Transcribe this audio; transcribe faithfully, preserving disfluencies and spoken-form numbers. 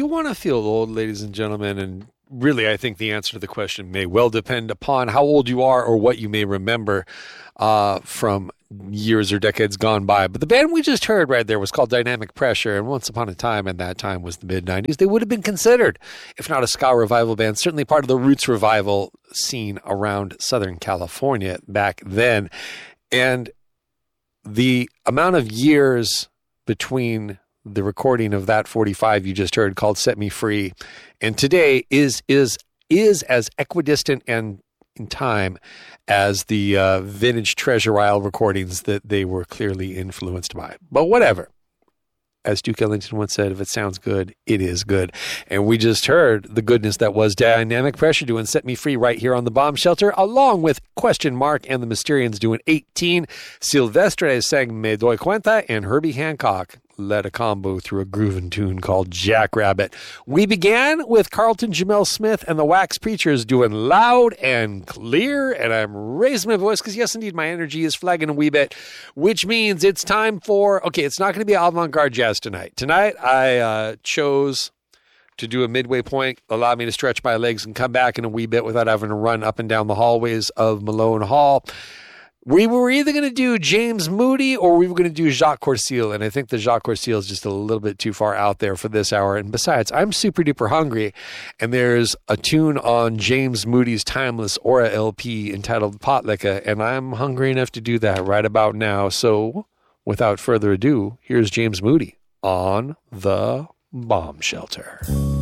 you want to feel old, ladies and gentlemen, and really I think the answer to the question may well depend upon how old you are or what you may remember uh, from years or decades gone by. But the band we just heard right there was called Dynamic Pressure, and once upon a time, and that time was the mid nineties, they would have been considered, if not a ska revival band, certainly part of the roots revival scene around Southern California back then. And the amount of years between the recording of that forty-five you just heard called Set Me Free and today is is is as equidistant and in time as the uh, vintage Treasure Isle recordings that they were clearly influenced by. But whatever. As Duke Ellington once said, if it sounds good, it is good. And we just heard the goodness that was Dynamic Pressure doing Set Me Free right here on the Bomb Shelter, along with Question Mark and the Mysterians doing eighteen. Silvestre sang Me Doy Cuenta, and Herbie Hancock led a combo through a grooving tune called Jackrabbit. We began with Carlton Jamel Smith and the Wax Preachers doing Loud and Clear, and I'm raising my voice because, yes, indeed, my energy is flagging a wee bit, which means it's time for, okay, it's not going to be avant-garde jazz tonight. Tonight, I uh, chose to do a midway point, allow me to stretch my legs and come back in a wee bit without having to run up and down the hallways of Malone Hall. We were either going to do James Moody or we were going to do Jacques Courcille, and I think the Jacques Courcille is just a little bit too far out there for this hour. And besides, I'm super duper hungry, and there's a tune on James Moody's Timeless Aura L P entitled Potlicka, and I'm hungry enough to do that right about now. So, without further ado, here's James Moody on the Bomb Shelter.